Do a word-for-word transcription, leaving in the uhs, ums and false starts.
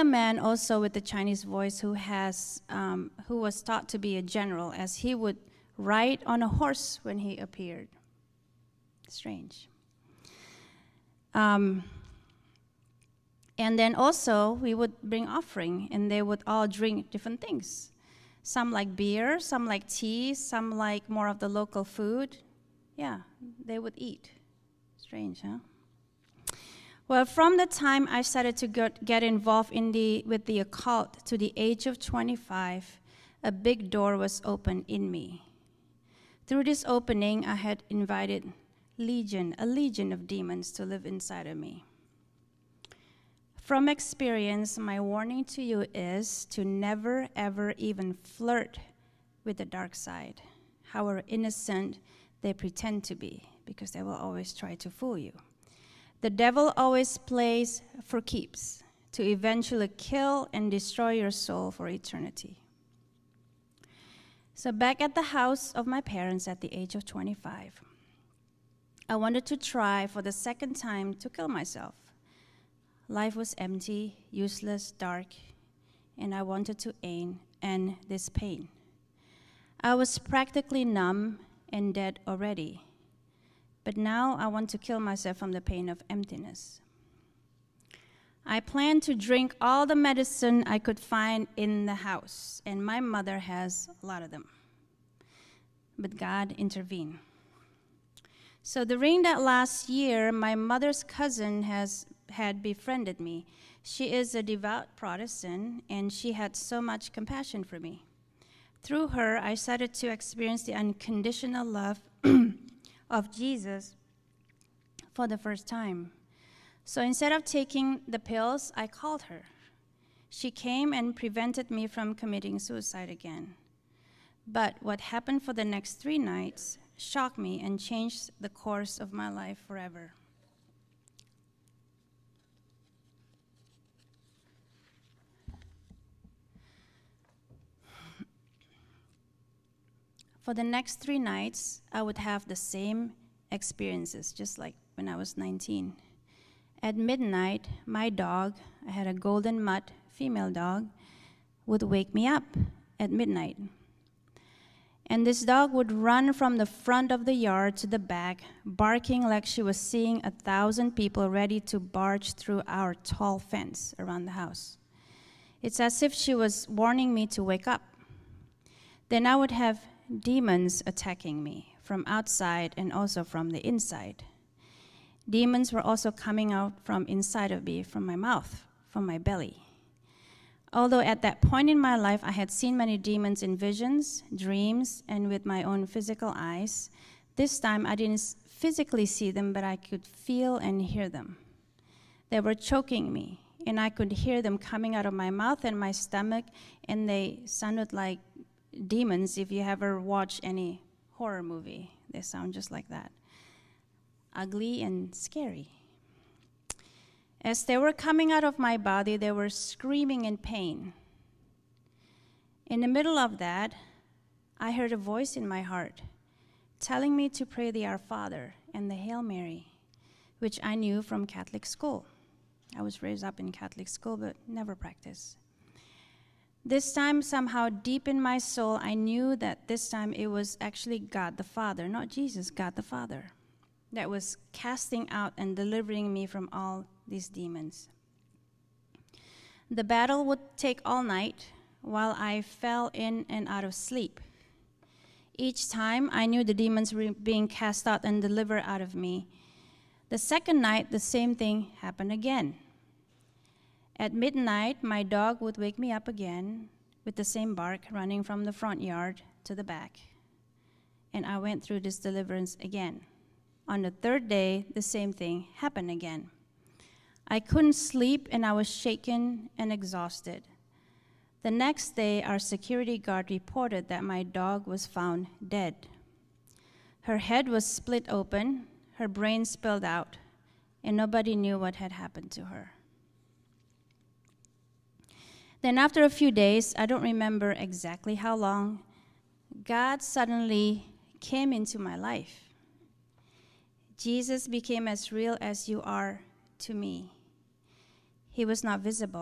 another man also with the Chinese voice who has um, who was thought to be a general, as he would ride on a horse when he appeared. Strange. Um, and then also we would bring offering, and they would all drink different things. Some like beer, some like tea, some like more of the local food. Yeah, they would eat. Strange, huh? Well, from the time I started to get, get involved in the, with the occult to the age of twenty-five, a big door was opened in me. Through this opening, I had invited legion, a legion of demons to live inside of me. From experience, my warning to you is to never, ever even flirt with the dark side, however innocent they pretend to be, because they will always try to fool you. The devil always plays for keeps, to eventually kill and destroy your soul for eternity. So back at the house of my parents at the age of twenty-five, I wanted to try for the second time to kill myself. Life was empty, useless, dark, and I wanted to end, end this pain. I was practically numb and dead already. But now I want to kill myself from the pain of emptiness. I plan to drink all the medicine I could find in the house, and my mother has a lot of them. But God intervened. So during that last year, my mother's cousin has had befriended me. She is a devout Protestant, and she had so much compassion for me. Through her, I started to experience the unconditional love of Jesus for the first time. So instead of taking the pills, I called her. She came and prevented me from committing suicide again. But what happened for the next three nights shocked me and changed the course of my life forever. For the next three nights, I would have the same experiences, just like when I was nineteen. At midnight, my dog, I had a golden mutt female dog, would wake me up at midnight. And this dog would run from the front of the yard to the back, barking like she was seeing a thousand people ready to barge through our tall fence around the house. It's as if she was warning me to wake up. Then I would have demons attacking me from outside and also from the inside. Demons were also coming out from inside of me, from my mouth, from my belly. Although at that point in my life I had seen many demons in visions, dreams, and with my own physical eyes, this time I didn't physically see them, but I could feel and hear them. They were choking me, and I could hear them coming out of my mouth and my stomach, and they sounded like demons. If you ever watch any horror movie, they sound just like that. Ugly and scary. As they were coming out of my body, they were screaming in pain. In the middle of that, I heard a voice in my heart telling me to pray the Our Father and the Hail Mary, which I knew from Catholic school. I was raised up in Catholic school, but never practiced. This time, somehow deep in my soul, I knew that this time it was actually God the Father, not Jesus, God the Father, that was casting out and delivering me from all these demons. The battle would take all night while I fell in and out of sleep. Each time, I knew the demons were being cast out and delivered out of me. The second night, the same thing happened again. At midnight, my dog would wake me up again with the same bark, running from the front yard to the back. And I went through this deliverance again. On the third day, the same thing happened again. I couldn't sleep, and I was shaken and exhausted. The next day, our security guard reported that my dog was found dead. Her head was split open, her brain spilled out, and nobody knew what had happened to her. Then after a few days, I don't remember exactly how long, God suddenly came into my life. Jesus became as real as you are to me. He was not visible.